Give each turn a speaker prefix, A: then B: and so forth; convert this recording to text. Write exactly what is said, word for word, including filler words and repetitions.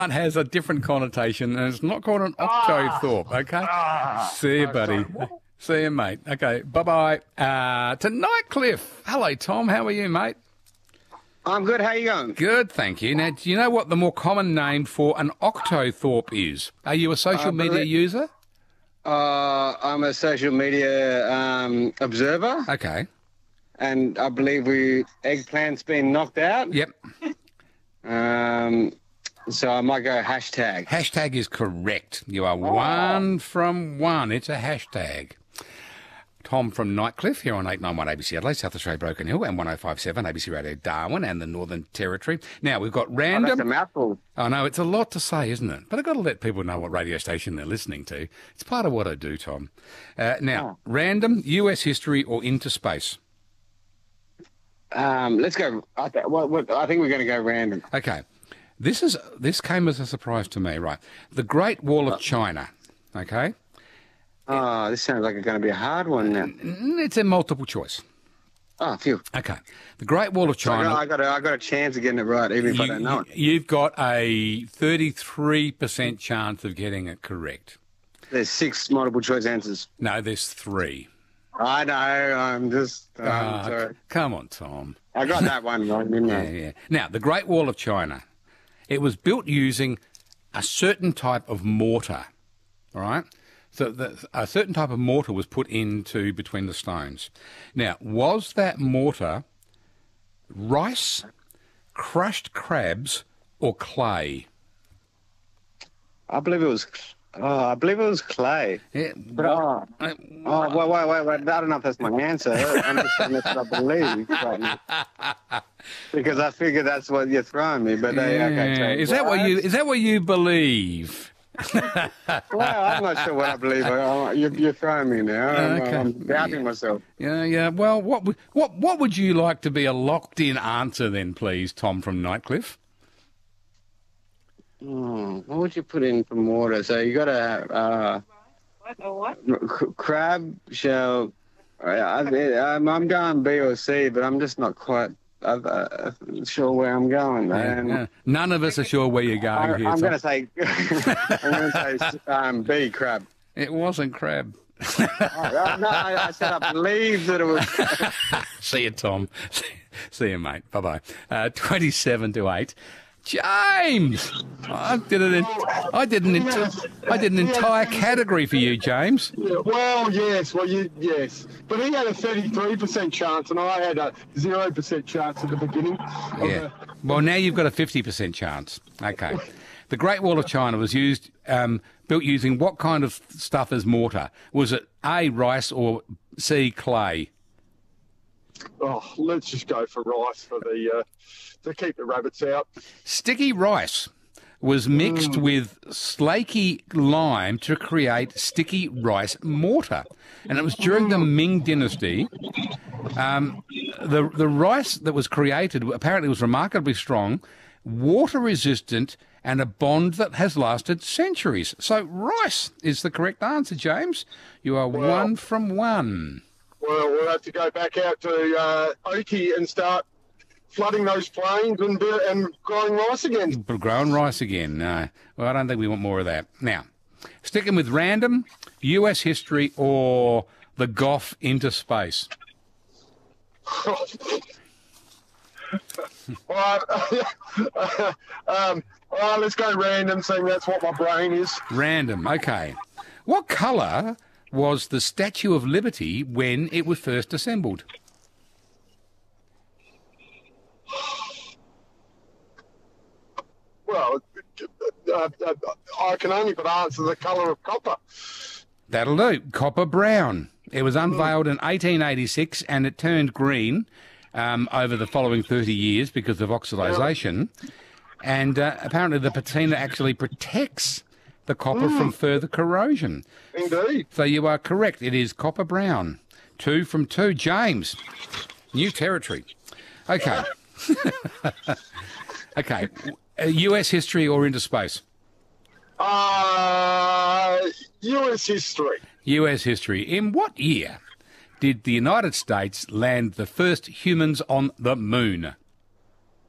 A: has a different connotation, and it's not called an octothorpe, okay?
B: Ah,
A: See you, buddy. See you, mate. Okay, bye-bye. Uh, to Nightcliff. Hello, Tom. How are you, mate?
C: I'm good. How you going?
A: Good, thank you. Now, do you know what the more common name for an octothorpe is? Are you a social
C: Uh,
A: media
C: believe-
A: user?
C: Uh, I'm a social media um, observer,
A: Okay.
C: and I believe we eggplant's been knocked out.
A: Yep.
C: Um, so I might go hashtag.
A: Hashtag is correct. You are one from one. It's a hashtag. Tom from Nightcliff here on eight nine one A B C Adelaide, South Australia, Broken Hill, and one oh five seven A B C Radio Darwin and the Northern Territory. Now, we've got
C: Oh,
A: random...
C: that's a mouthful.
A: I know, it's a lot to say, isn't it? But I've got to let people know what radio station they're listening to. It's part of what I do, Tom. Uh, now, random, U S history or interspace?
C: Um, let's go. I, th- what, what, I think we're going to go random.
A: Okay. This is this came as a surprise to me, right? The Great Wall of China, okay?
C: Oh, this sounds like it's going to be a hard one now.
A: Mm, It's a multiple choice.
C: Oh, phew.
A: Okay. The Great Wall of
C: So I
A: China...
C: got, I, got a, I got a chance of getting it right, even if I don't know it.
A: You've got a thirty-three percent chance of getting it correct.
C: There's six multiple choice answers.
A: No, there's three.
C: I know. I'm just. Um,
A: Ah,
C: sorry.
A: come on, Tom.
C: I got that one wrong, didn't
A: Yeah,
C: I?
A: yeah. Now, the Great Wall of China, it was built using a certain type of mortar, all right? So the, a certain type of mortar was put into between the stones. Now, was that mortar rice, crushed crabs, or clay?
C: I believe it was. Oh, I believe it was clay.
A: Yeah,
C: But, oh,
A: uh,
C: oh, wait, wait, wait, wait. I don't know if that's my answer. I'm just saying that's what I believe right now. Because I figure that's what you're throwing me. But uh, okay, so
A: yeah. Is that what you? Is that what you believe?
C: Well, I'm not sure what I believe. I- You're, you're throwing me now. I'm,
A: Okay.
C: I'm doubting myself.
A: Yeah, yeah. Well, what would- what what would you like to be a locked-in answer then, please, Tom from Nightcliff?
C: Hmm, what would you put in for water? So you got to uh,
D: What or what?
C: c- crab shell. I, I, I'm, I'm going B or C, but I'm just not quite uh, uh, sure where I'm going. Man.
A: Yeah. None of us are sure where you're going
C: I,
A: here.
C: I'm
A: Tom.
C: going to say I'm going to say um, B crab.
A: It wasn't crab.
C: Oh, no, I, I said I believe that it was.
A: See you, Tom. See you, mate. Bye bye. Uh, Twenty-seven to eight. James, I did an I did an enti- I did an entire category for you, James.
B: Yeah, well, yes, well, you, yes. But he had a thirty-three percent chance, and I had a zero percent chance at the beginning. of
A: Yeah.
B: the-
A: Well, now you've got a fifty percent chance. Okay. The Great Wall of China was used, um, built using what kind of stuff as mortar? Was it A, rice, or C, clay?
B: Oh, let's just go for rice for the uh, to keep the rabbits out.
A: Sticky rice was mixed with slaky lime to create sticky rice mortar. And it was during the Ming Dynasty. Um, the, the rice that was created apparently was remarkably strong, water-resistant, and a bond that has lasted centuries. So rice is the correct answer, James. You are one from one.
B: Well, we'll have to go back out to uh, Oki and start flooding those plains and do, and growing rice again.
A: But growing rice again. No. Well, I don't think we want more of that. Now, sticking with random, U S history or the Goff into space?
B: All right, um, all right, let's go random, seeing that's what my brain is.
A: Random. Okay. What colour was the Statue of Liberty when it was first assembled?
B: Well, uh, uh, I can only but answer the colour of copper.
A: That'll do. Copper brown. It was unveiled in eighteen eighty-six and it turned green um, over the following thirty years because of oxidisation. And uh, apparently the patina actually protects the copper from further corrosion.
B: Indeed.
A: So you are correct. It is copper brown. Two from two. James, new territory. Okay. Okay. Uh, U S history or into space?
B: Uh, U S history.
A: U S history. In what year did the United States land the first humans on the moon?